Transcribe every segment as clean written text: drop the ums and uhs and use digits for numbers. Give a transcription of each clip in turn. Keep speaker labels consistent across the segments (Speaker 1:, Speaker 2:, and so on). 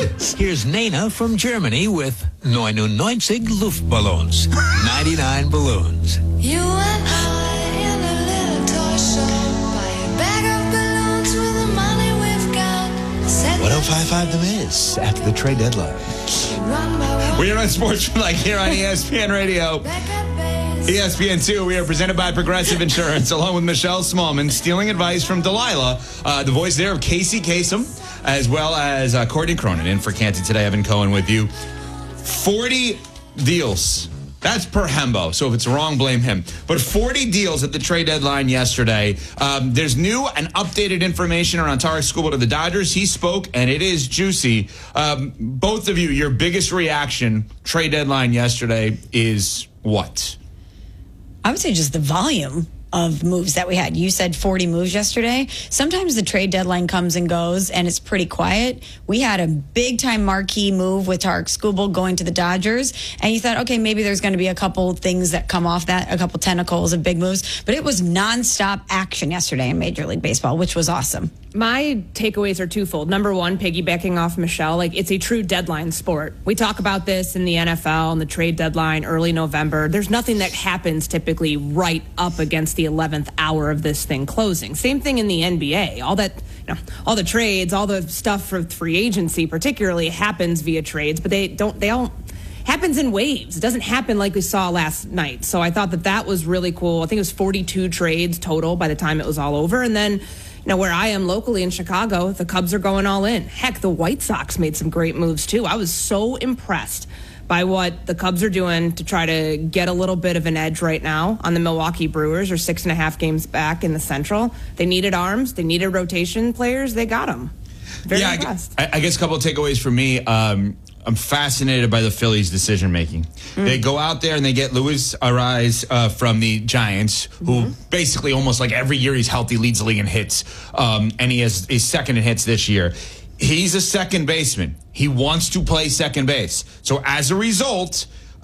Speaker 1: is. Here's Nana from Germany with 99 Luftballons. 99 balloons.
Speaker 2: You and I in a little toy shop. Buy a bag of balloons with the money we've got.
Speaker 3: 105.5 The Miz after the trade deadline.
Speaker 4: We are on Sports Like here on ESPN Radio. ESPN2, we are presented by Progressive Insurance, along with Michelle Smallman, stealing advice from Delilah, the voice there of Casey Kasem, as well as Courtney Cronin. In for Canty today, Evan Cohen with you. 40 deals. That's per Hembo, so if it's wrong, blame him. But 40 deals at the trade deadline yesterday. There's new and updated information around Tarik Skubal to the Dodgers. He spoke, and it is juicy. Both of you, your biggest reaction, trade deadline yesterday, is what?
Speaker 5: I would say just the volume of moves that we had. You said 40 moves yesterday. Sometimes the trade deadline comes and goes and it's pretty quiet. We had a big time marquee move with Tarik Skubal going to the Dodgers, and you thought, okay, maybe there's going to be a couple things that come off that, a couple tentacles of big moves, but it was nonstop action yesterday in Major League Baseball, which was awesome.
Speaker 6: My takeaways are twofold. Number one, piggybacking off Michelle, it's a true deadline sport. We talk about this in the NFL and the trade deadline early November. There's nothing that happens typically right up against the 11th hour of this thing closing. Same thing in the NBA. All that, all the trades, all the stuff for free agency particularly happens via trades, but they all happens in waves. It doesn't happen like we saw last night. So I thought that was really cool. I think it was 42 trades total by the time it was all over. And then, where I am locally in Chicago, the Cubs are going all in. Heck, the White Sox made some great moves, too. I was so impressed by what the Cubs are doing to try to get a little bit of an edge right now on the Milwaukee Brewers. They're 6.5 games back in the Central. They needed arms. They needed rotation players. They got them. Very impressed.
Speaker 4: I guess a couple of takeaways for me. I'm fascinated by the Phillies' decision-making. They go out there and they get Luis Arraez from the Giants, who basically almost like every year he's healthy, leads the league in hits, and he's second in hits this year. He's a second baseman. He wants to play second base. So as a result,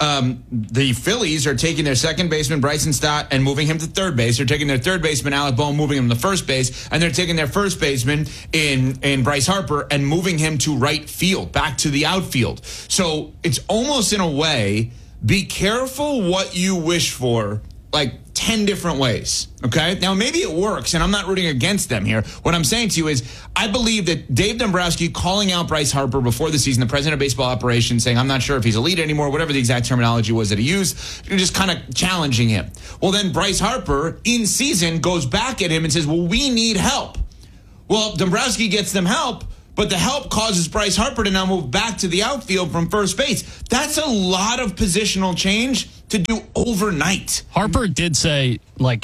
Speaker 4: the Phillies are taking their second baseman, Bryson Stott, and moving him to third base. They're taking their third baseman, Alec Bohm, moving him to first base, and they're taking their first baseman in Bryce Harper and moving him to right field, back to the outfield. So it's almost in a way, be careful what you wish for, like 10 different ways, okay? Now, maybe it works, and I'm not rooting against them here. What I'm saying to you is I believe that Dave Dombrowski calling out Bryce Harper before the season, the president of baseball operations, saying, I'm not sure if he's a leader anymore, whatever the exact terminology was that he used, just kind of challenging him. Well, then Bryce Harper, in season, goes back at him and says, well, we need help. Well, Dombrowski gets them help, but the help causes Bryce Harper to now move back to the outfield from first base. That's a lot of positional change to do overnight.
Speaker 7: Harper did say,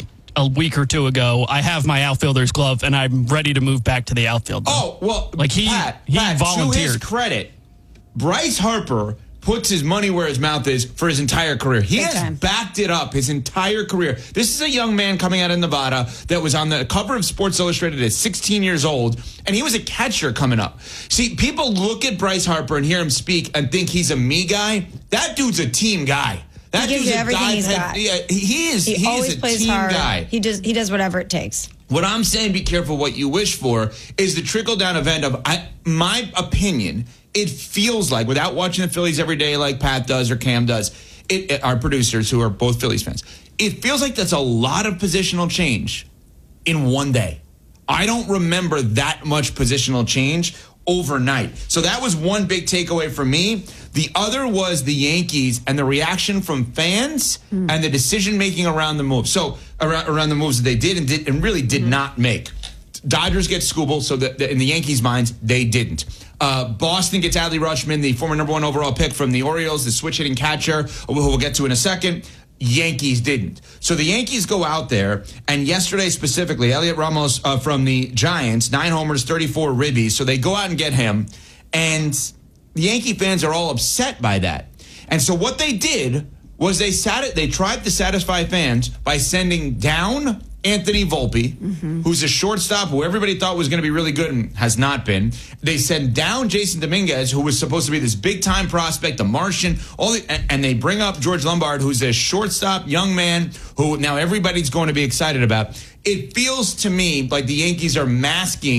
Speaker 7: a week or two ago, I have my outfielder's glove, and I'm ready to move back to the outfield.
Speaker 4: Oh, well,
Speaker 7: he volunteered.
Speaker 4: To his credit, Bryce Harper puts his money where his mouth is for his entire career. He has backed it up his entire career. This is a young man coming out of Nevada that was on the cover of Sports Illustrated at 16 years old, and he was a catcher coming up. See, people look at Bryce Harper and hear him speak and think he's a me guy. That dude's a team guy. That
Speaker 5: he gives you everything he's got.
Speaker 4: Yeah, he
Speaker 5: always
Speaker 4: is a
Speaker 5: plays
Speaker 4: team
Speaker 5: hard.
Speaker 4: guy.
Speaker 5: He does whatever it takes.
Speaker 4: What I'm saying, be careful what you wish for, is the trickle-down event of, my opinion, it feels like, without watching the Phillies every day like Pat does or Cam does, our producers who are both Phillies fans, it feels like that's a lot of positional change in one day. I don't remember that much positional change overnight. So that was one big takeaway for me. The other was the Yankees and the reaction from fans and the decision-making around the moves. So around the moves that they did and really did not make. Dodgers get Skubal, so that in the Yankees' minds, they didn't. Boston gets Adley Rutschman, the former number 1 overall pick from the Orioles, the switch-hitting catcher, who we'll get to in a second. Yankees didn't. So the Yankees go out there, and yesterday specifically, Elliot Ramos from the Giants, 9 homers, 34 ribbies. So they go out and get him, and the Yankee fans are all upset by that. And so what they did was they tried to satisfy fans by sending down Anthony Volpe, who's a shortstop who everybody thought was going to be really good and has not been. They send down Jason Dominguez, who was supposed to be this big-time prospect, the Martian, and they bring up George Lombard, who's a shortstop young man who now everybody's going to be excited about. It feels to me like the Yankees are masking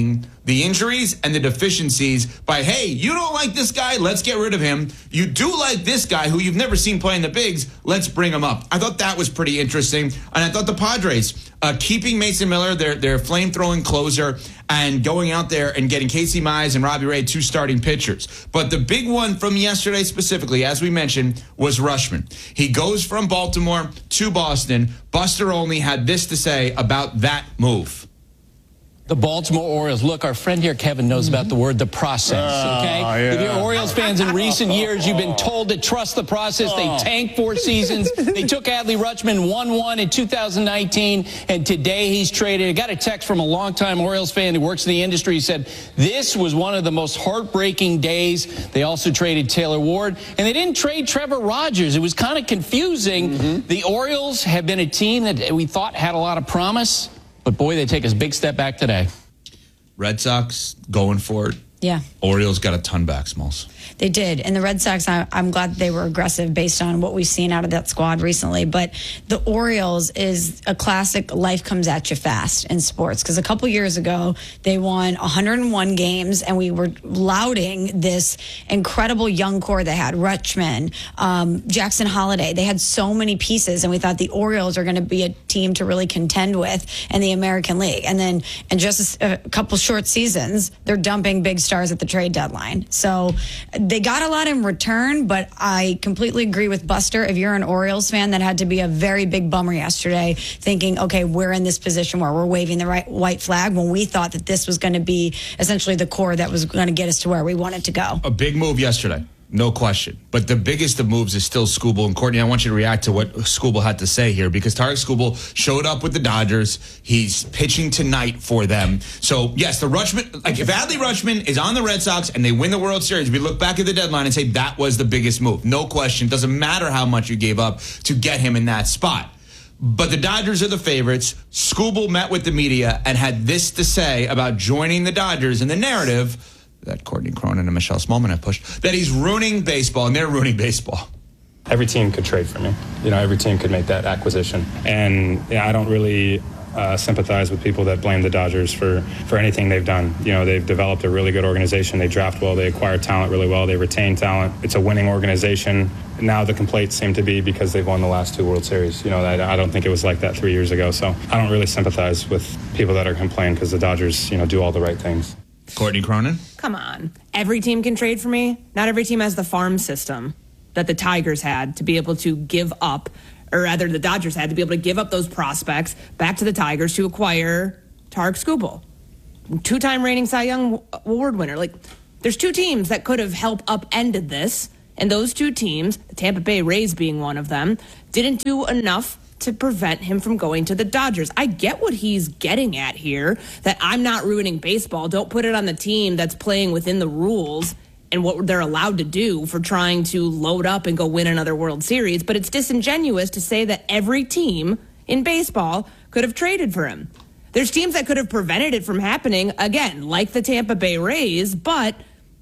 Speaker 4: the injuries and the deficiencies by, hey, you don't like this guy, let's get rid of him. You do like this guy who you've never seen play in the bigs, let's bring him up. I thought that was pretty interesting. And I thought the Padres, keeping Mason Miller, their flame-throwing closer, and going out there and getting Casey Mize and Robbie Ray, 2 starting pitchers. But the big one from yesterday specifically, as we mentioned, was Rutschman. He goes from Baltimore to Boston. Buster Olney had this to say about that move.
Speaker 8: The Baltimore Orioles. Look, our friend here, Kevin, knows about the word the process, okay?
Speaker 3: Yeah.
Speaker 8: If you're Orioles fans in recent years, you've been told to trust the process. They tanked 4 seasons. They took Adley Rutschman 1-1 in 2019, and today he's traded. I got a text from a longtime Orioles fan who works in the industry. He said, this was one of the most heartbreaking days. They also traded Taylor Ward, and they didn't trade Trevor Rogers. It was kind of confusing. The Orioles have been a team that we thought had a lot of promise. But, boy, they take a big step back today.
Speaker 4: Red Sox going for it.
Speaker 5: Yeah.
Speaker 4: Orioles got a ton back, Smalls.
Speaker 5: They did. And the Red Sox, I'm glad they were aggressive based on what we've seen out of that squad recently. But the Orioles is a classic life comes at you fast in sports. Because a couple years ago, they won 101 games, and we were lauding this incredible young core they had. Rutschman, Jackson Holiday. They had so many pieces, and we thought the Orioles are going to be a team to really contend with in the American League. And then in just a couple short seasons, they're dumping big stars at the trade deadline. So they got a lot in return, but I completely agree with Buster. If you're an Orioles fan, that had to be a very big bummer yesterday, thinking, okay, we're in this position where we're waving the white flag when we thought that this was going to be essentially the core that was going to get us to where we wanted to go.
Speaker 4: A big move yesterday. No question. But the biggest of moves is still Skubal. And Courtney, I want you to react to what Skubal had to say here, because Tarik Skubal showed up with the Dodgers. He's pitching tonight for them. So, yes, the Rutschman, like if Adley Rutschman is on the Red Sox and they win the World Series, we look back at the deadline and say that was the biggest move. No question. Doesn't matter how much you gave up to get him in that spot. But the Dodgers are the favorites. Skubal met with the media and had this to say about joining the Dodgers and the narrative that Courtney Cronin and Michelle Smallman have pushed, that he's ruining baseball, and they're ruining baseball.
Speaker 9: Every team could trade for me. Every team could make that acquisition. And I don't really sympathize with people that blame the Dodgers for anything they've done. They've developed a really good organization. They draft well. They acquire talent really well. They retain talent. It's a winning organization. Now the complaints seem to be because they've won the last 2 World Series. I don't think it was like that 3 years ago. So I don't really sympathize with people that are complaining because the Dodgers, do all the right things.
Speaker 4: Courtney Cronin?
Speaker 6: Come on. Every team can trade for me. Not every team has the farm system that the Tigers had to be able to give up, or rather the Dodgers had to be able to give up those prospects back to the Tigers to acquire Tarik Skubal. 2-time reigning Cy Young Award winner. There's 2 teams that could have helped upended this, and those 2 teams, the Tampa Bay Rays being one of them, didn't do enough to prevent him from going to the Dodgers. I get what he's getting at here, that I'm not ruining baseball. Don't put it on the team that's playing within the rules and what they're allowed to do for trying to load up and go win another World Series. But it's disingenuous to say that every team in baseball could have traded for him. There's teams that could have prevented it from happening, again, like the Tampa Bay Rays, but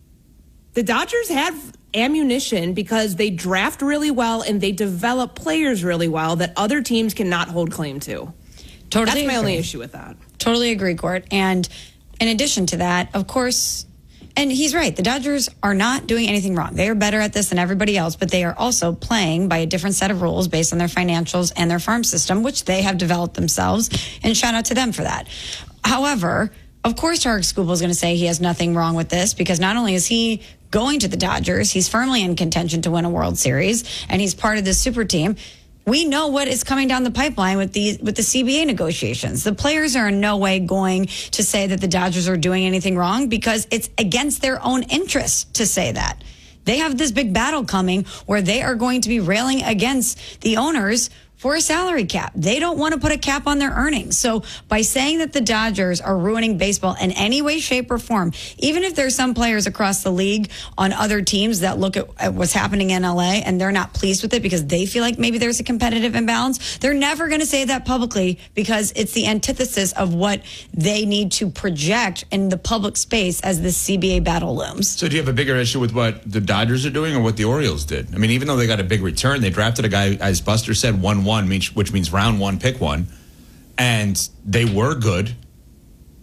Speaker 6: the Dodgers have ammunition because they draft really well and they develop players really well that other teams cannot hold claim to.
Speaker 5: Totally
Speaker 6: That's my
Speaker 5: agree.
Speaker 6: only issue with that.
Speaker 5: Totally agree, Court. And in addition to that, of course, and he's right, the Dodgers are not doing anything wrong. They are better at this than everybody else, but they are also playing by a different set of rules based on their financials and their farm system, which they have developed themselves, and shout out to them for that. However, of course, Tarik Skubal is going to say he has nothing wrong with this, because not only is he going to the Dodgers, he's firmly in contention to win a World Series, and he's part of this super team. We know what is coming down the pipeline with the CBA negotiations. The players are in no way going to say that the Dodgers are doing anything wrong, because it's against their own interest to say that. They have this big battle coming where they are going to be railing against the owners for a salary cap. They don't want to put a cap on their earnings. So by saying that the Dodgers are ruining baseball in any way, shape, or form, even if there's some players across the league on other teams that look at what's happening in LA and they're not pleased with it because they feel like maybe there's a competitive imbalance, they're never going to say that publicly, because it's the antithesis of what they need to project in the public space as this CBA battle looms.
Speaker 4: So do you have a bigger issue with what the Dodgers are doing or what the Orioles did? I mean, even though they got a big return, they drafted a guy, as Buster said, 1-1, which means round 1, pick 1, and they were good.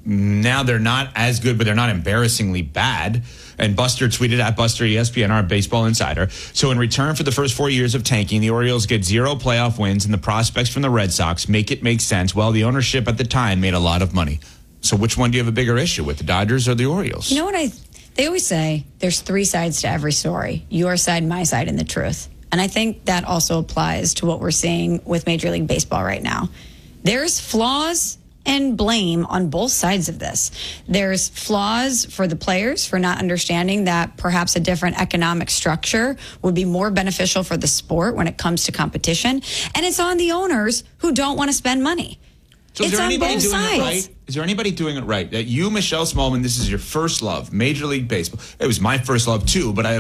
Speaker 4: now they're not as good, but they're not embarrassingly bad. And Buster tweeted at Buster ESPN, our baseball insider. So in return for the first 4 years of tanking, the Orioles get 0 playoff wins, and the prospects from the Red Sox make it make sense. Well, the ownership at the time made a lot of money. So which one do you have a bigger issue with, the Dodgers or the Orioles?
Speaker 5: You know what they always say, there's 3 sides to every story. Your side, my side, and the truth. And I think that also applies to what we're seeing with Major League Baseball right now. There's flaws and blame on both sides of this. There's flaws for the players for not understanding that perhaps a different economic structure would be more beneficial for the sport when it comes to competition. And it's on the owners who don't want to spend money.
Speaker 4: So is
Speaker 5: It's
Speaker 4: there
Speaker 5: on
Speaker 4: anybody
Speaker 5: both
Speaker 4: doing
Speaker 5: sides.
Speaker 4: it right? Is there anybody doing it right? That you, Michelle Smallman, this is your first love, Major League Baseball. It was my first love too, but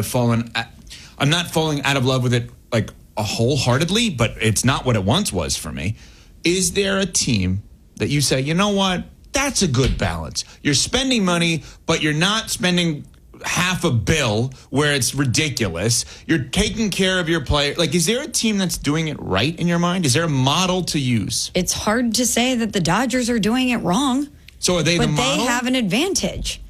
Speaker 4: I'm not falling out of love with it like wholeheartedly, but it's not what it once was for me. Is there a team that you say, you know what, that's a good balance? You're spending money, but you're not spending half a bill where it's ridiculous. You're taking care of your player. Like, is there a team that's doing it right in your mind? Is there a model to use?
Speaker 5: It's hard to say that the Dodgers are doing it wrong.
Speaker 4: So are they the
Speaker 5: But
Speaker 4: model?
Speaker 5: they have an advantage.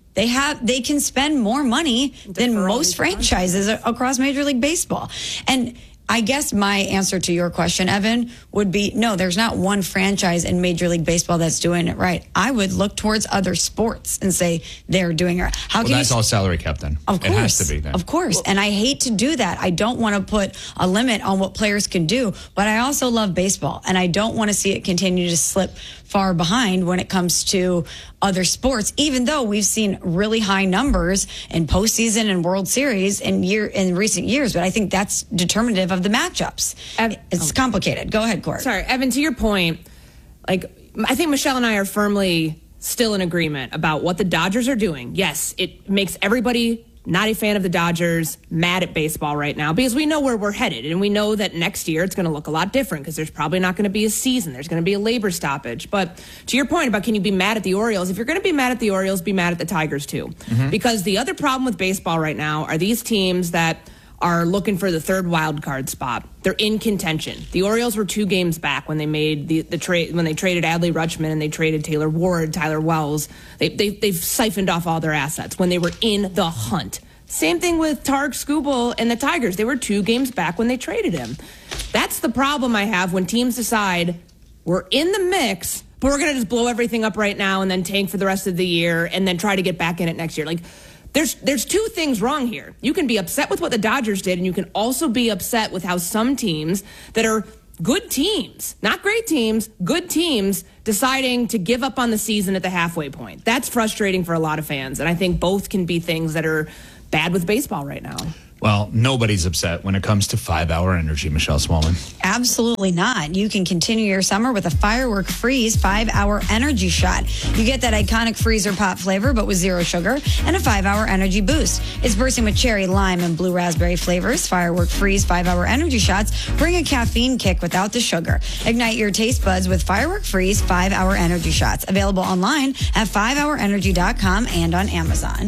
Speaker 5: They can spend more money than most franchises across Major League Baseball. And I guess my answer to your question, Evan, would be no, there's not one franchise in Major League Baseball that's doing it right. I would look towards other sports and say they're doing it right. How
Speaker 4: Well,
Speaker 5: can
Speaker 4: that's
Speaker 5: you,
Speaker 4: all salary cap then.
Speaker 5: Of course.
Speaker 4: It has to be then.
Speaker 5: Of course. And I hate to do that. I don't want to put a limit on what players can do, but I also love baseball, and I don't want to see it continue to slip far behind when it comes to other sports, even though we've seen really high numbers in postseason and World Series in recent years. But I think that's determinative of the matchups. It's complicated. Go ahead, Court.
Speaker 6: Sorry, Evan, to your point, like, I think Michelle and I are firmly still in agreement about what the Dodgers are doing. Yes, it makes everybody not a fan of the Dodgers mad at baseball right now because we know where we're headed, and we know that next year it's going to look a lot different because there's probably not going to be a season. There's going to be a labor stoppage. But to your point about can you be mad at the Orioles, if you're going to be mad at the Orioles, be mad at the Tigers too. Because the other problem with baseball right now are these teams that are looking for the third wild card spot. They're in contention. The Orioles were 2 games back when they made the trade, when they traded Adley Rutschman and they traded Taylor Ward, Tyler Wells. They've siphoned off all their assets when they were in the hunt. Same thing with Tarek Skubal and the Tigers. They were 2 games back when they traded him. That's the problem I have when teams decide we're in the mix, but we're going to just blow everything up right now and then tank for the rest of the year and then try to get back in it next year. Like, there's 2 things wrong here. You can be upset with what the Dodgers did, and you can also be upset with how some teams that are good teams, not great teams, good teams, deciding to give up on the season at the halfway point. That's frustrating for a lot of fans, and I think both can be things that are bad with baseball right now.
Speaker 4: Well, nobody's upset when it comes to 5-hour energy, Michelle Smallman.
Speaker 5: Absolutely not. You can continue your summer with a Firework Freeze 5-hour energy shot. You get that iconic freezer pop flavor, but with 0 sugar, and a 5-hour energy boost. It's bursting with cherry, lime, and blue raspberry flavors. Firework Freeze 5-hour energy shots bring a caffeine kick without the sugar. Ignite your taste buds with Firework Freeze 5-hour energy shots. Available online at 5hourenergy.com and on Amazon.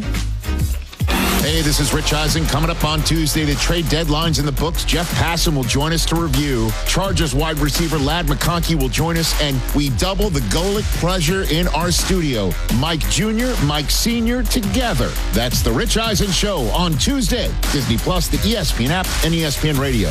Speaker 10: Hey, this is Rich Eisen. Coming up on Tuesday, the trade deadline's in the books. Jeff Passan will join us to review. Chargers wide receiver Ladd McConkey will join us, and we double the Golic pleasure in our studio. Mike Jr., Mike Sr. together. That's the Rich Eisen Show on Tuesday. Disney Plus, the ESPN app, and ESPN Radio.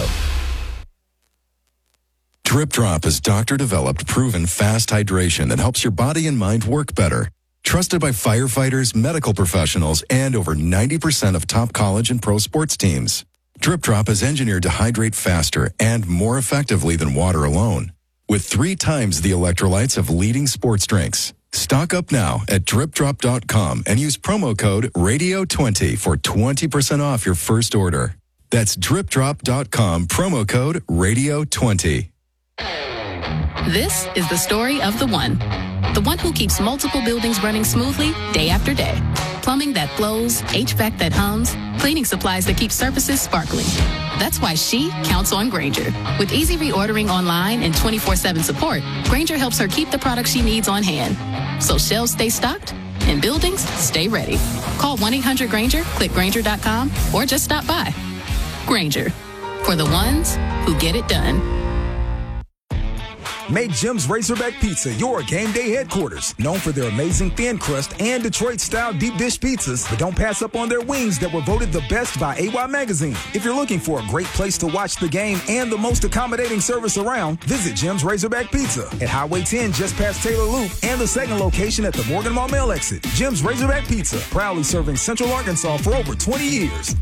Speaker 11: Drip Drop is doctor-developed, proven fast hydration that helps your body and mind work better. Trusted by firefighters, medical professionals, and over 90% of top college and pro sports teams. Drip Drop is engineered to hydrate faster and more effectively than water alone, with 3 times the electrolytes of leading sports drinks. Stock up now at dripdrop.com and use promo code RADIO20 for 20% off your first order. That's dripdrop.com, promo code RADIO20.
Speaker 12: This is the story of the one. The one who keeps multiple buildings running smoothly day after day. Plumbing that flows, HVAC that hums, cleaning supplies that keep surfaces sparkling. That's why she counts on Grainger. With easy reordering online and 24/7 support, Grainger helps her keep the products she needs on hand. So shelves stay stocked and buildings stay ready. Call 1-800-GRAINGER, click Grainger.com, or just stop by. Grainger, for the ones who get it done.
Speaker 13: Make Jim's Razorback Pizza your game day headquarters. Known for their amazing thin crust and Detroit-style deep dish pizzas, but don't pass up on their wings that were voted the best by AY Magazine. If you're looking for a great place to watch the game and the most accommodating service around, visit Jim's Razorback Pizza at Highway 10 just past Taylor Loop and the second location at the Morgan Mall Mail exit. Jim's Razorback Pizza, proudly serving Central Arkansas for over 20 years.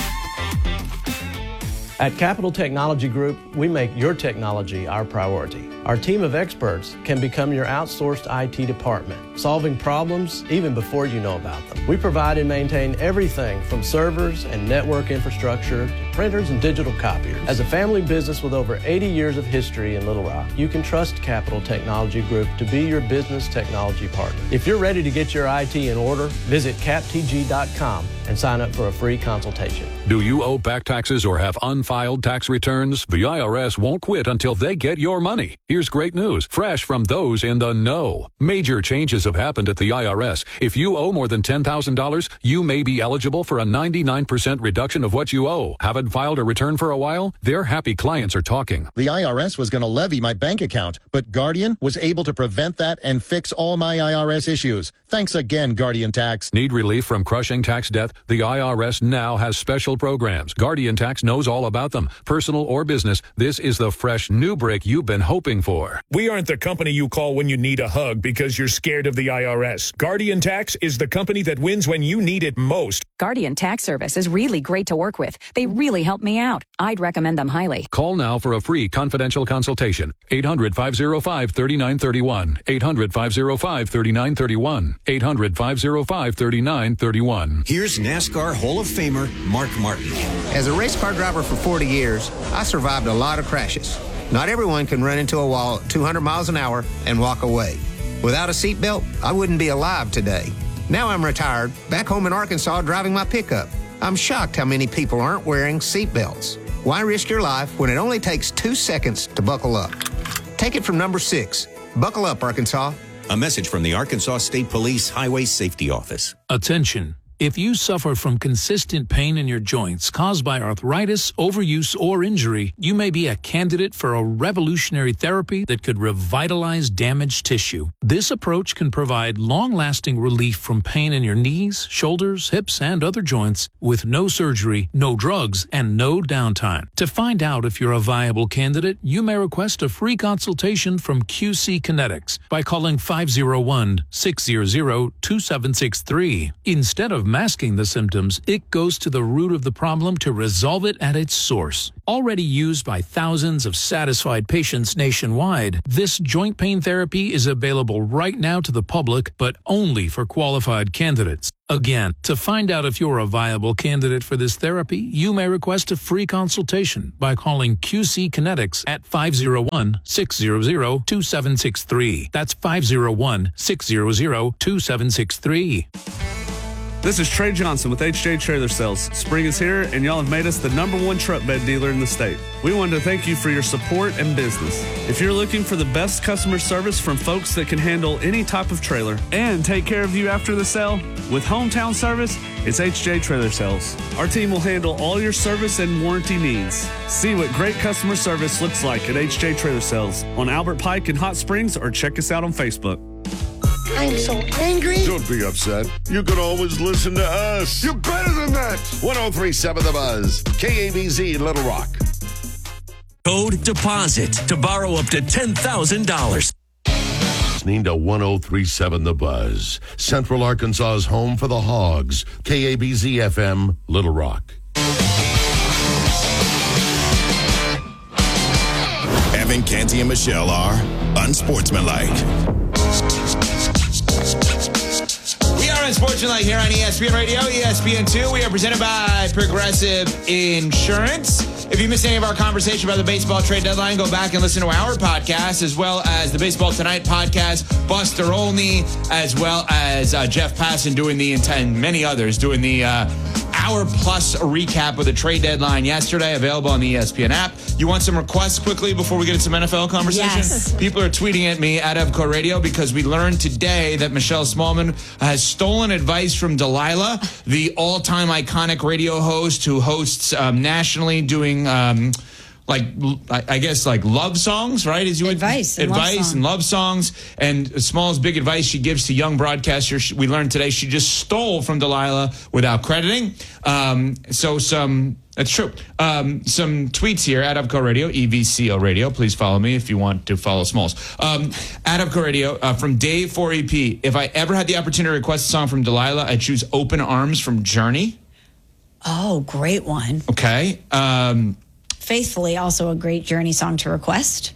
Speaker 14: At Capital Technology Group, we make your technology our priority. Our team of experts can become your outsourced IT department, solving problems even before you know about them. We provide and maintain everything from servers and network infrastructure to printers and digital copiers. As a family business with over 80 years of history in Little Rock, you can trust Capital Technology Group to be your business technology partner. If you're ready to get your IT in order, visit captg.com and sign up for a free consultation.
Speaker 15: Do you owe back taxes or have unfiled tax returns? The IRS won't quit until they get your money. Here's great news, fresh from those in the know. Major changes have happened at the IRS. If you owe more than $10,000, you may be eligible for a 99% reduction of what you owe. Haven't filed a return for a while? Their happy clients are talking.
Speaker 10: The IRS was going to levy my bank account, but Guardian was able to prevent that and fix all my IRS issues. Thanks again, Guardian Tax.
Speaker 15: Need relief from crushing tax debt? The IRS now has special programs. Guardian Tax knows all about them. Personal or business, this is the fresh new break you've been hoping for.
Speaker 16: We aren't the company you call when you need a hug because you're scared of the IRS. Guardian Tax is the company that wins when you need it most.
Speaker 17: Guardian Tax Service is really great to work with. They really help me out. I'd recommend them highly.
Speaker 15: Call now for a free confidential consultation. 800-505-3931. 800-505-3931. 800-505-3931.
Speaker 18: Here's NASCAR Hall of Famer Mark Martin. As a race car driver for 40 years, I survived a lot of crashes. Not everyone can run into a wall at 200 miles an hour and walk away. Without a seatbelt, I wouldn't be alive today. Now I'm retired, back home in Arkansas driving my pickup. I'm shocked how many people aren't wearing seatbelts. Why risk your life when it only takes 2 seconds to buckle up? Take it from number 6. Buckle up, Arkansas.
Speaker 19: A message from the Arkansas State Police Highway Safety Office.
Speaker 20: Attention. If you suffer from consistent pain in your joints caused by arthritis, overuse, or injury, you may be a candidate for a revolutionary therapy that could revitalize damaged tissue. This approach can provide long-lasting relief from pain in your knees, shoulders, hips, and other joints with no surgery, no drugs, and no downtime. To find out if you're a viable candidate, you may request a free consultation from QC Kinetics by calling 501-600-2763. Instead of masking the symptoms, it goes to the root of the problem to resolve it at its source. Already used by thousands of satisfied patients nationwide, this joint pain therapy is available right now to the public, but only for qualified candidates. Again, to find out if you're a viable candidate for this therapy, you may request a free consultation by calling QC Kinetics at 501-600-2763. That's 501-600-2763.
Speaker 21: This is Trey Johnson with HJ Trailer Sales. Spring is here, and y'all have made us the #1 truck bed dealer in the state. We wanted to thank you for your support and business. If you're looking for the best customer service from folks that can handle any type of trailer and take care of you after the sale, with hometown service, it's HJ Trailer Sales. Our team will handle all your service and warranty needs. See what great customer service looks like at HJ Trailer Sales on Albert Pike in Hot Springs, or check us out on Facebook.
Speaker 22: I'm so angry.
Speaker 10: Don't be upset. You can always listen to us.
Speaker 22: You're better than that.
Speaker 10: 103.7 The Buzz. KABZ in Little Rock.
Speaker 23: Code DEPOSIT to borrow up to $10,000.
Speaker 10: Listening to 103.7 The Buzz. Central Arkansas's home for the Hogs. KABZ FM, Little Rock.
Speaker 23: Evan, Canty, and Michelle are unsportsmanlike.
Speaker 4: We are unsportsmanlike here on ESPN Radio, ESPN2. We are presented by Progressive Insurance. If you missed any of our conversation about the baseball trade deadline, go back and listen to our podcast, as well as the Baseball Tonight podcast, Buster Olney, as well as Jeff Passan doing and many others doing the hour-plus recap of the trade deadline yesterday, available on the ESPN app. You want some requests quickly before we get into some NFL conversation?
Speaker 5: Yes.
Speaker 4: People are tweeting at me at EVCO Radio because we learned today that Michelle Smallman has stolen advice from Delilah, the all-time iconic radio host who hosts nationally doing I guess like love songs, right?
Speaker 5: Advice
Speaker 4: and love songs. And Small's big advice she gives to young broadcasters, we learned today, she just stole from Delilah without crediting. That's true. Some tweets here at Upco Radio, EVCO Radio. Please follow me if you want to follow Smalls. At Upco Radio, from Dave 4EP. If I ever had the opportunity to request a song from Delilah, I'd choose Open Arms from Journey.
Speaker 5: Oh, great one.
Speaker 4: Okay.
Speaker 5: Faithfully, also a great Journey song to request.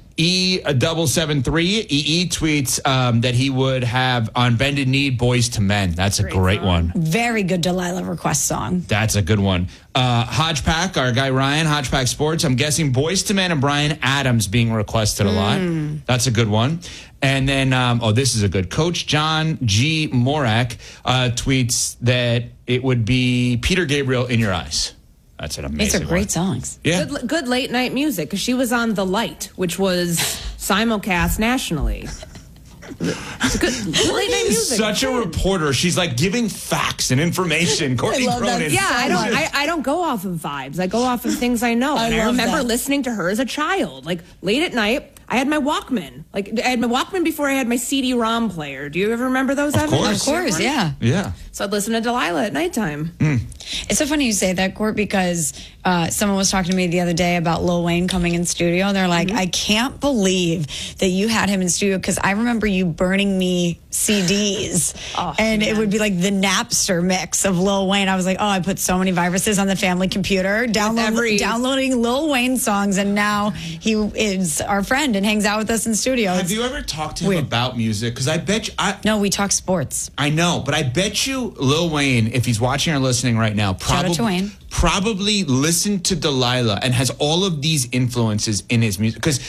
Speaker 4: E773 EE tweets that he would have on Bended Knee, Boys to Men. That's a great one.
Speaker 5: Very good Delilah request song.
Speaker 4: That's a good one. Hodgepack, our guy Ryan, Hodgepack Sports. I'm guessing Boys to Men and Bryan Adams being requested a lot. That's a good one. And then, this is a good. Coach John G. Morak tweets that it would be Peter Gabriel, In Your Eyes. That's an amazing
Speaker 5: These are great
Speaker 4: one.
Speaker 5: songs.
Speaker 4: Yeah.
Speaker 6: Good late night music, because she was on The Light, which was simulcast nationally. It's good late night music.
Speaker 4: Such a reporter. She's like giving facts and information. Courtney Cronin.
Speaker 6: Yeah, I don't go off of vibes. I go off of things I know. And I remember listening to her as a child, like late at night. I had my Walkman. I had my Walkman before I had my CD-ROM player. Do you ever remember those?
Speaker 5: Of course, yeah.
Speaker 4: Yeah.
Speaker 6: So I'd listen to Delilah at nighttime.
Speaker 5: It's so funny you say that, Court, because someone was talking to me the other day about Lil Wayne coming in studio, and they're like, I can't believe that you had him in studio, because I remember you burning me CDs, it would be like the Napster mix of Lil Wayne. I was like, I put so many viruses on the family computer, downloading Lil Wayne songs, and now he is our friend and hangs out with us in studio.
Speaker 4: Have you ever talked to him about music? Because I bet you...
Speaker 5: No, we talk sports.
Speaker 4: I know, but I bet you Lil Wayne, if he's watching or listening right now,
Speaker 5: Shout out to Wayne.
Speaker 4: Probably listened to Delilah and has all of these influences in his music. Because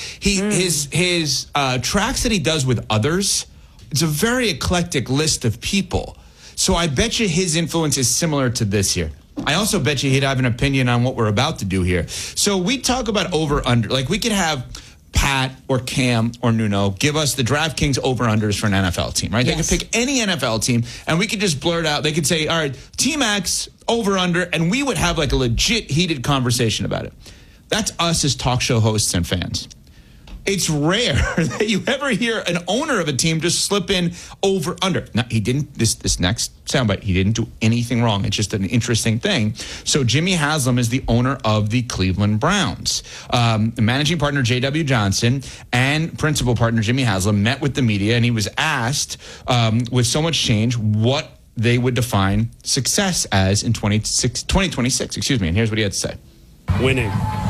Speaker 4: his tracks that he does with others, it's a very eclectic list of people. So I bet you his influence is similar to this here. I also bet you he'd have an opinion on what we're about to do here. So we talk about over-under. Like, we could have Pat or Cam or Nuno give us the DraftKings over-unders for an NFL team, right?
Speaker 5: Yes.
Speaker 4: They could pick any NFL team, and we could just blurt out. They could say, all right, Team X, over-under, and we would have like a legit heated conversation about it. That's us as talk show hosts and fans. It's rare that you ever hear an owner of a team just slip in over under. Now, he didn't, this next soundbite, he didn't do anything wrong. It's just an interesting thing. So Jimmy Haslam is the owner of the Cleveland Browns. Managing partner J.W. Johnson and principal partner Jimmy Haslam met with the media, and he was asked, with so much change, what they would define success as in 2026. Excuse me. And here's what he had to say.
Speaker 1: Winning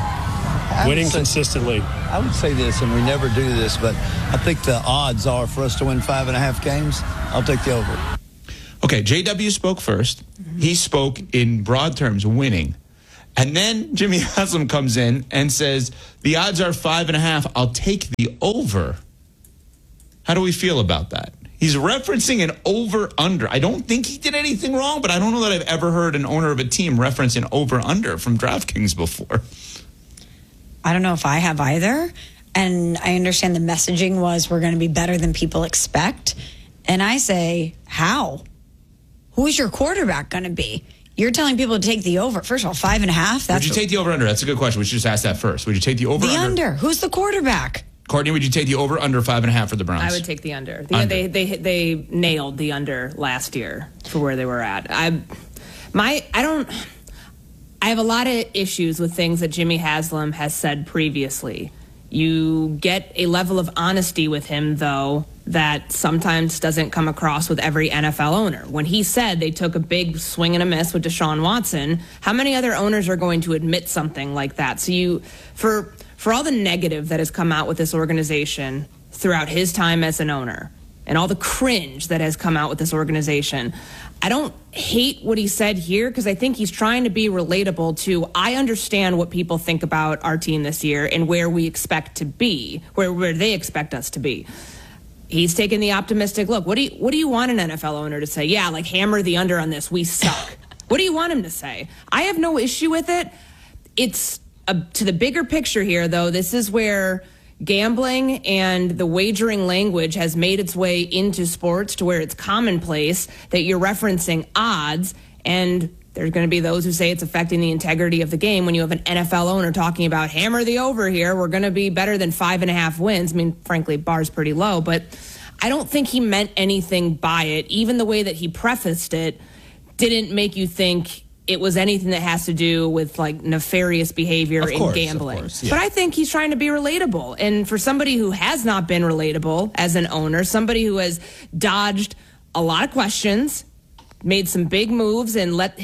Speaker 1: consistently.
Speaker 2: I would say this, and we never do this, but I think the odds are for us to win 5.5 games. I'll take the over.
Speaker 4: Okay, JW spoke first. He spoke in broad terms, winning. And then Jimmy Haslam comes in and says, the odds are 5.5. I'll take the over. How do we feel about that? He's referencing an over-under. I don't think he did anything wrong, but I don't know that I've ever heard an owner of a team reference an over-under from DraftKings before.
Speaker 5: I don't know if I have either. And I understand the messaging was we're going to be better than people expect. And I say, how? Who's your quarterback going to be? You're telling people to take the over. First of all, 5.5.
Speaker 4: Would you take the over-under? That's a good question. We should just ask that first. Would you take the over-under?
Speaker 5: The under. Who's the quarterback?
Speaker 4: Courtney, would you take the over-under 5.5 for the Browns?
Speaker 6: I would take the under. They nailed the under last year for where they were at. I have a lot of issues with things that Jimmy Haslam has said previously. You get a level of honesty with him, though, that sometimes doesn't come across with every NFL owner. When he said they took a big swing and a miss with Deshaun Watson, how many other owners are going to admit something like that? So for all the negative that has come out with this organization throughout his time as an owner and all the cringe that has come out with this organization, I don't hate what he said here because I think he's trying to be relatable to, I understand what people think about our team this year and where we expect to be, where they expect us to be. He's taking the optimistic look. What do you want an NFL owner to say? Yeah, like hammer the under on this. We suck. What do you want him to say? I have no issue with it. It's to the bigger picture here, though. This is where gambling and the wagering language has made its way into sports to where it's commonplace that you're referencing odds. And There's going to be those who say it's affecting the integrity of the game when you have an NFL owner talking about hammer the over here. We're going to be better than 5.5 wins. I mean, frankly, bar's pretty low, but I don't think he meant anything by it. Even the way that he prefaced it didn't make you think it was anything that has to do with like nefarious behavior in gambling.
Speaker 4: Course, yeah.
Speaker 6: But I think he's trying to be relatable. And for somebody who has not been relatable as an owner, somebody who has dodged a lot of questions, made some big moves, and let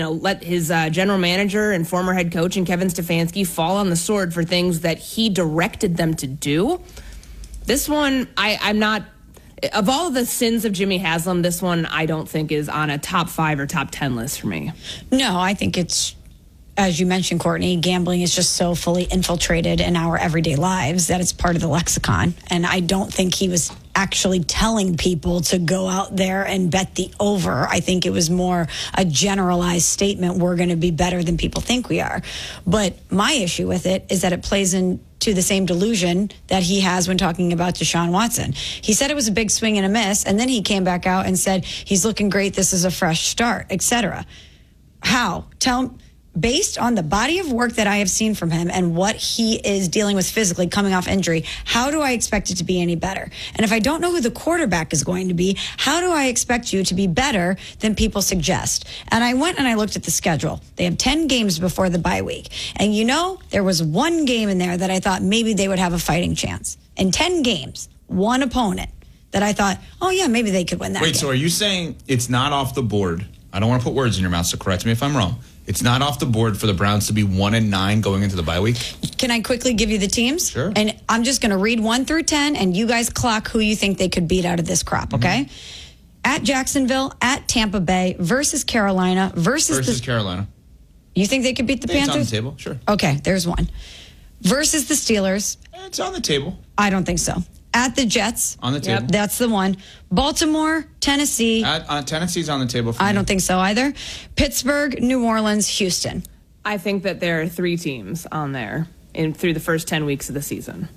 Speaker 6: his general manager and former head coach and Kevin Stefanski fall on the sword for things that he directed them to do. This one, I'm not. Of all of the sins of Jimmy Haslam, this one I don't think is on a top 5 or top 10 list for me.
Speaker 5: No, I think it's, as you mentioned, Courtney, gambling is just so fully infiltrated in our everyday lives that it's part of the lexicon. And I don't think he was actually telling people to go out there and bet the over. I think it was more a generalized statement, we're going to be better than people think we are. But my issue with it is that it plays into the same delusion that he has when talking about Deshaun Watson. He said it was a big swing and a miss, and then he came back out and said, he's looking great, this is a fresh start, etc. How? Based on the body of work that I have seen from him and what he is dealing with physically coming off injury, how do I expect it to be any better? And if I don't know who the quarterback is going to be, how do I expect you to be better than people suggest? And I went and I looked at the schedule. They have 10 games before the bye week. And there was one game in there that I thought maybe they would have a fighting chance. In 10 games, one opponent that I thought, oh yeah, maybe they could win that game.
Speaker 4: So are you saying it's not off the board? I don't want to put words in your mouth, so correct me if I'm wrong. It's not off the board for the Browns to be 1-9 going into the bye week?
Speaker 5: Can I quickly give you the teams?
Speaker 4: Sure.
Speaker 5: And I'm just going to read 1 through 10, and you guys clock who you think they could beat out of this crop, okay? Mm-hmm. At Jacksonville, at Tampa Bay, versus Carolina, versus
Speaker 4: Carolina.
Speaker 5: You think they could beat the Panthers?
Speaker 4: It's on the table, sure.
Speaker 5: Okay, there's one. Versus the Steelers.
Speaker 4: It's on the table.
Speaker 5: I don't think so. At the Jets.
Speaker 4: On the table.
Speaker 5: Yep, that's the one. Baltimore, Tennessee.
Speaker 4: Tennessee's on the table for me.
Speaker 5: I don't think so either. Pittsburgh, New Orleans, Houston.
Speaker 6: I think that there are 3 teams on there through the first 10 weeks of the season.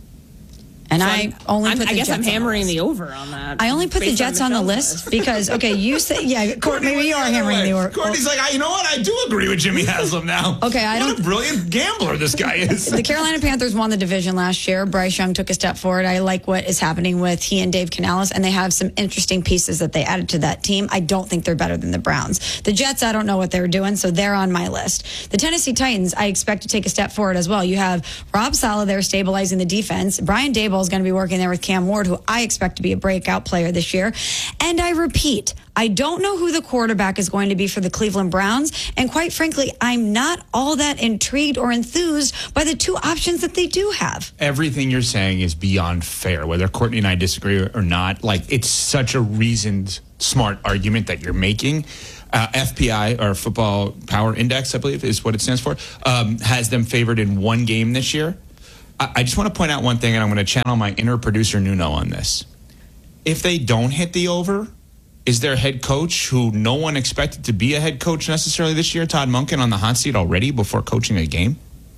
Speaker 5: And
Speaker 6: so
Speaker 5: I
Speaker 6: guess I'm hammering the over on that.
Speaker 5: I only put the Jets on the list because, you said, maybe you are hammering the over.
Speaker 4: Courtney's like, you know what? I do agree with Jimmy Haslam now.
Speaker 5: Okay,
Speaker 4: what a brilliant gambler this guy is.
Speaker 5: The Carolina Panthers won the division last year. Bryce Young took a step forward. I like what is happening with he and Dave Canales, and they have some interesting pieces that they added to that team. I don't think they're better than the Browns. The Jets, I don't know what they're doing, so they're on my list. The Tennessee Titans, I expect to take a step forward as well. You have Rob Saleh there stabilizing the defense. Brian Daboll is going to be working there with Cam Ward, who I expect to be a breakout player this year. And I repeat, I don't know who the quarterback is going to be for the Cleveland Browns. And quite frankly, I'm not all that intrigued or enthused by the 2 options that they do have.
Speaker 4: Everything you're saying is beyond fair, whether Courtney and I disagree or not. Like, it's such a reasoned, smart argument that you're making. FPI, or Football Power Index, I believe is what it stands for, has them favored in 1 game this year. I just want to point out one thing, and I'm going to channel my inner producer Nuno on this. If they don't hit the over, is their head coach, who no one expected to be a head coach necessarily this year, Todd Monken, on the hot seat already before coaching a game?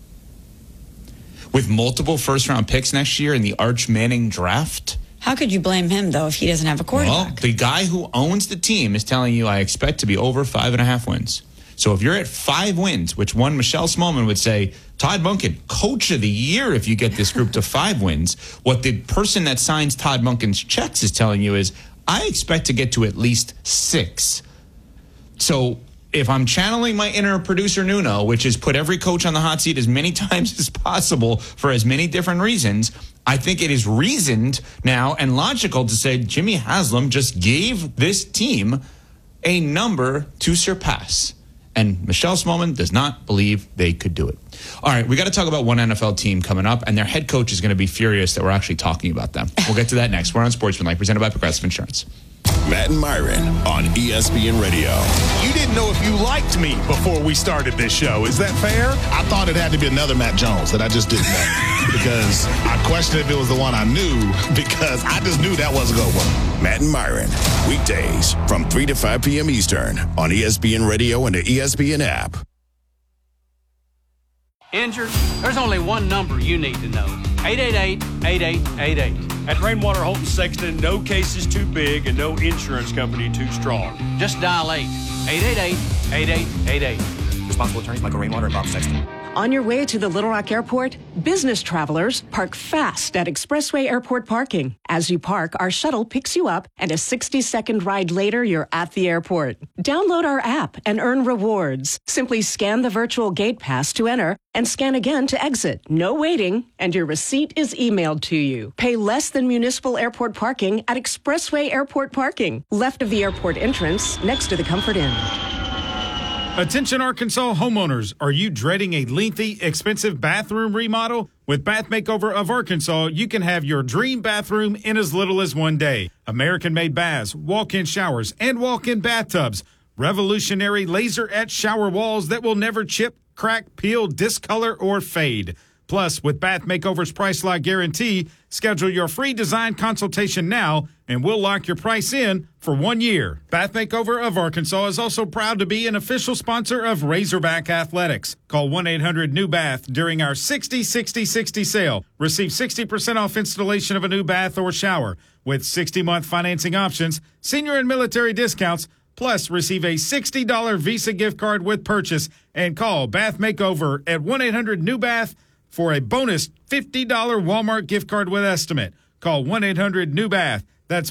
Speaker 4: With multiple first-round picks next year in the Arch Manning draft?
Speaker 5: How could you blame him, though, if he doesn't have a quarterback?
Speaker 4: Well, the guy who owns the team is telling you, I expect to be over 5.5 wins. So if you're at 5 wins, which one Michelle Smallman would say, Todd Monken, coach of the year if you get this group to 5 wins, what the person that signs Todd Monken's checks is telling you is, I expect to get to at least 6. So if I'm channeling my inner producer Nuno, which is put every coach on the hot seat as many times as possible for as many different reasons, I think it is reasoned now and logical to say Jimmy Haslam just gave this team a number to surpass. And Michelle Smallman does not believe they could do it. All right, we got to talk about one NFL team coming up, and their head coach is going to be furious that we're actually talking about them. We'll get to that next. We're on Sportsmanlike, presented by Progressive Insurance.
Speaker 1: Matt and Myron on ESPN Radio.
Speaker 3: You didn't know if you liked me before we started this show. Is that fair?
Speaker 10: I thought it had to be another Matt Jones that I just didn't know. Because I questioned if it was the one I knew, because I just knew that wasn't going to work.
Speaker 1: Matt and Myron, weekdays from 3 to 5 p.m. Eastern on ESPN Radio and the ESPN app.
Speaker 7: Injured? There's only one number you need to know. 888-8888. At Rainwater Holton Sexton, no case is too big and no insurance company too strong. Just dial 888-8888.
Speaker 8: Responsible attorneys Michael Rainwater and Bob Sexton.
Speaker 9: On your way to the Little Rock Airport, business travelers park fast at Expressway Airport Parking. As you park, our shuttle picks you up, and a 60-second ride later, you're at the airport. Download our app and earn rewards. Simply scan the virtual gate pass to enter and scan again to exit. No waiting, and your receipt is emailed to you. Pay less than municipal airport parking at Expressway Airport Parking, left of the airport entrance, next to the Comfort Inn.
Speaker 3: Attention Arkansas homeowners, are you dreading a lengthy, expensive bathroom remodel? With Bath Makeover of Arkansas, you can have your dream bathroom in as little as one day. American-made baths, walk-in showers, and walk-in bathtubs. Revolutionary laser-etched shower walls that will never chip, crack, peel, discolor, or fade. Plus, with Bath Makeover's Price Lock Guarantee, schedule your free design consultation now, and we'll lock your price in for 1 year. Bath Makeover of Arkansas is also proud to be an official sponsor of Razorback Athletics. Call 1-800-NEW-BATH during our 60-60-60 sale. Receive 60% off installation of a new bath or shower. With 60-month financing options, senior and military discounts, plus receive a $60 Visa gift card with purchase. And call Bath Makeover at 1-800-NEW-BATH for a bonus $50 Walmart gift card with estimate. Call 1-800-NEW-BATH. That's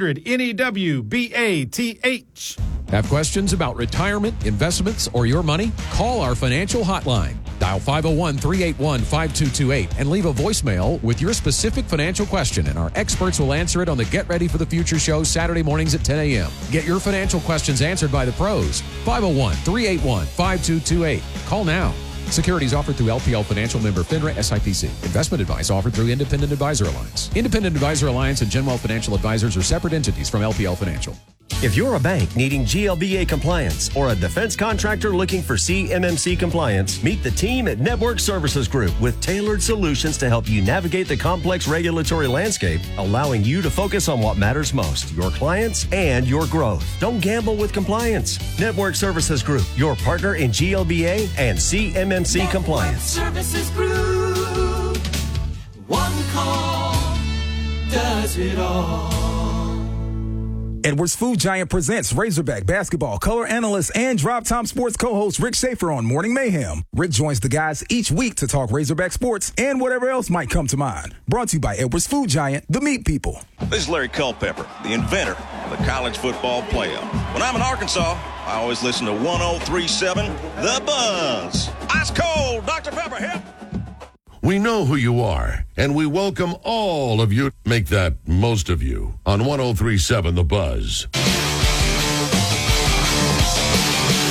Speaker 3: 1-800-NEWBATH.
Speaker 24: Have questions about retirement, investments, or your money? Call our financial hotline. Dial 501-381-5228 and leave a voicemail with your specific financial question, and our experts will answer it on the Get Ready for the Future show Saturday mornings at 10 a.m. Get your financial questions answered by the pros. 501-381-5228. Call now. Securities offered through LPL Financial, member FINRA SIPC. Investment advice offered through Independent Advisor Alliance. Independent Advisor Alliance and Genwell Financial Advisors are separate entities from LPL Financial.
Speaker 25: If you're a bank needing GLBA compliance or a defense contractor looking for CMMC compliance, meet the team at Network Services Group with tailored solutions to help you navigate the complex regulatory landscape, allowing you to focus on what matters most, your clients and your growth. Don't gamble with compliance. Network Services Group, your partner in GLBA and CMMC
Speaker 26: Network
Speaker 25: compliance.
Speaker 26: Services Group. One call does it all.
Speaker 13: Edwards Food Giant presents Razorback basketball color analyst and Drop Time Sports co-host Rick Schaefer on Morning Mayhem. Rick joins the guys each week to talk Razorback sports and whatever else might come to mind. Brought to you by Edwards Food Giant, the meat people.
Speaker 27: This is Larry Culpepper, the inventor of the college football playoff. When I'm in Arkansas, I always listen to 103.7 The Buzz. Ice cold, Dr. Pepper, help.
Speaker 28: We know who you are, and we welcome all of you. Make that most of you on 103.7 The Buzz.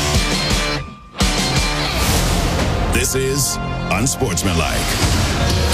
Speaker 1: This is Unsportsmanlike.